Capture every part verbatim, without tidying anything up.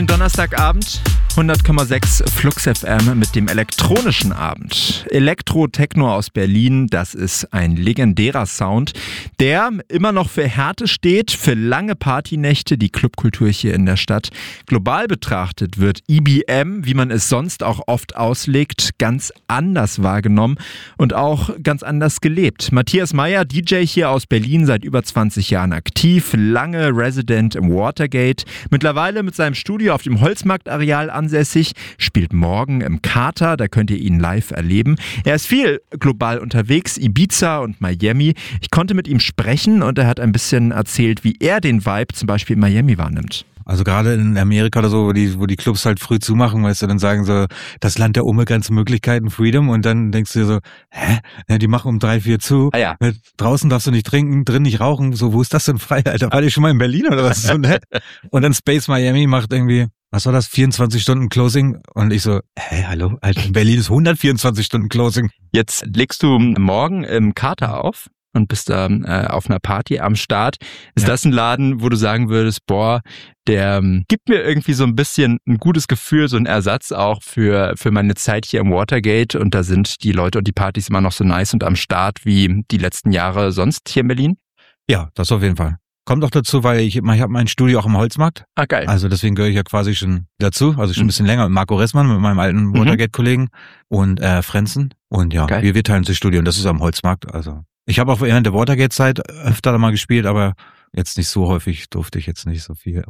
Donnerstagabend, hundert Komma sechs Flux F M mit dem elektronischen Abend. Elektro-Techno aus Berlin, das ist ein legendärer Sound, der immer noch für Härte steht, für lange Partynächte, die Clubkultur hier in der Stadt. Global betrachtet wird E B M, wie man es sonst auch oft auslegt, ganz anders wahrgenommen und auch ganz anders gelebt. Matthias Meyer, D J hier aus Berlin, seit über zwanzig Jahren aktiv, lange Resident im Watergate, mittlerweile mit seinem Studio auf dem Holzmarktareal ansässig, spielt morgen im Kater, da könnt ihr ihn live erleben. Er ist viel global unterwegs, Ibiza und Miami. Ich konnte mit ihm sprechen und er hat ein bisschen erzählt, wie er den Vibe zum Beispiel in Miami wahrnimmt. Also gerade in Amerika oder so, wo die, wo die Clubs halt früh zumachen, weißt du, dann sagen so, das Land der unbegrenzten Möglichkeiten, Freedom, und dann denkst du dir so, hä? Ja, die machen um drei, vier zu. Ah ja. Draußen darfst du nicht trinken, drin nicht rauchen. So, wo ist das denn frei, Alter? War die schon mal in Berlin oder was? So nett. Und dann Space Miami macht irgendwie, was war das? vierundzwanzig Stunden Closing. Und ich so, hä, hallo? Alter, in Berlin ist hundertvierundzwanzig Stunden Closing. Jetzt legst du morgen im Kater auf und bist da äh, auf einer Party am Start. Ist ja. das ein Laden, wo du sagen würdest, boah, der ähm, gibt mir irgendwie so ein bisschen ein gutes Gefühl, so ein Ersatz auch für für meine Zeit hier im Watergate, und da sind die Leute und die Partys immer noch so nice und am Start wie die letzten Jahre sonst hier in Berlin? Ja, das auf jeden Fall. Kommt auch dazu, weil ich, ich habe mein Studio auch am Holzmarkt. Ah, geil. Also deswegen gehöre ich ja quasi schon dazu, also schon ein bisschen länger mit Marco Ressmann, mit meinem alten Watergate-Kollegen und äh, Frenzen. Und ja, wir, wir teilen uns das Studio und das ist am Holzmarkt, also. Ich habe auch während der Watergate-Zeit öfter mal gespielt, aber jetzt nicht so häufig, durfte ich jetzt nicht so viel.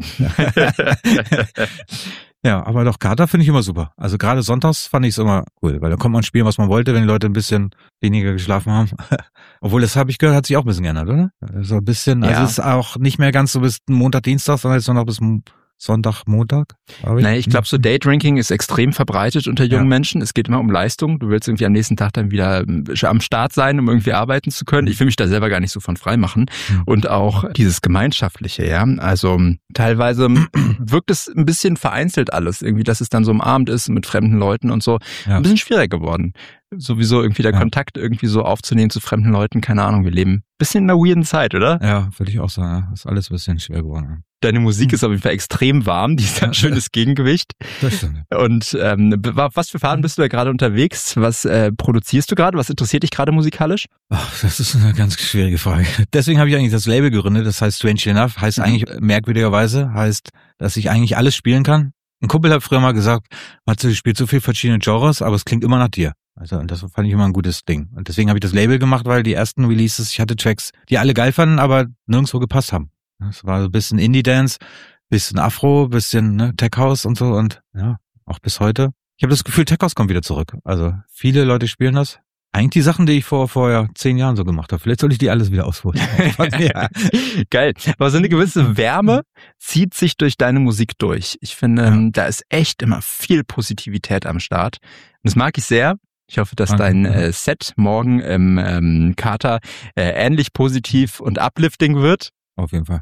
Ja, aber doch, Kater finde ich immer super. Also gerade sonntags fand ich es immer cool, weil da kommt man spielen, was man wollte, wenn die Leute ein bisschen weniger geschlafen haben. Obwohl, das habe ich gehört, hat sich auch ein bisschen geändert, oder? So ein bisschen, also ja. Es ist auch nicht mehr ganz so bis Montag, Dienstag, sondern jetzt nur noch bis Sonntag, Montag? Ich naja, ich glaube, so Daydrinking ist extrem verbreitet unter jungen ja. Menschen. Es geht immer um Leistung. Du willst irgendwie am nächsten Tag dann wieder am Start sein, um irgendwie arbeiten zu können. Ich will mich da selber gar nicht so von frei machen. Mhm. Und auch dieses Gemeinschaftliche, ja. Also teilweise wirkt es ein bisschen vereinzelt alles. Irgendwie, dass es dann so am Abend ist mit fremden Leuten und so. Ja. Ein bisschen schwieriger geworden. Sowieso irgendwie der ja. Kontakt irgendwie so aufzunehmen zu fremden Leuten. Keine Ahnung, wir leben ein bisschen in einer weirden Zeit, oder? Ja, würde ich auch sagen. Ist alles ein bisschen schwer geworden. Deine Musik ist auf jeden Fall extrem warm, die ist ein schönes Gegengewicht. Das stimmt. Und ähm, was für Faden bist du da gerade unterwegs? Was äh, produzierst du gerade? Was interessiert dich gerade musikalisch? Ach, das ist eine ganz schwierige Frage. Deswegen habe ich eigentlich das Label gegründet, das heißt Strange Enough, heißt mhm. eigentlich merkwürdigerweise, heißt, dass ich eigentlich alles spielen kann. Ein Kumpel hat früher mal gesagt, Matze, du spielst so viel verschiedene Genres, aber es klingt immer nach dir. Also und das fand ich immer ein gutes Ding. Und deswegen habe ich das Label gemacht, weil die ersten Releases, ich hatte Tracks, die alle geil fanden, aber nirgendwo gepasst haben. Es war so ein bisschen Indie-Dance, bisschen Afro, bisschen ne, Tech-House und so und ja, auch bis heute. Ich habe das Gefühl, Tech-House kommt wieder zurück. Also viele Leute spielen das. Eigentlich die Sachen, die ich vor vor ja, zehn Jahren so gemacht habe. Vielleicht soll ich die alles wieder ausholen. Ja. Geil. Aber so eine gewisse Wärme zieht sich durch deine Musik durch. Ich finde, ja. da ist echt immer viel Positivität am Start. Und das mag ich sehr. Ich hoffe, dass dein äh, Set morgen im ähm, Kater äh, ähnlich positiv und uplifting wird. Auf jeden Fall.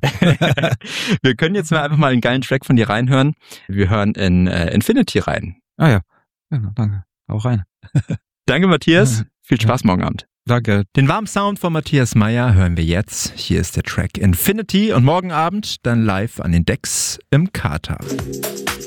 Wir können jetzt mal einfach mal einen geilen Track von dir reinhören. Wir hören in äh, Infinity rein. Ah ja, ja danke. Auch rein. Danke, Matthias. Viel Spaß morgen Abend. Danke. Den warmen Sound von Matthias Meyer hören wir jetzt. Hier ist der Track Infinity und morgen Abend dann live an den Decks im Kater.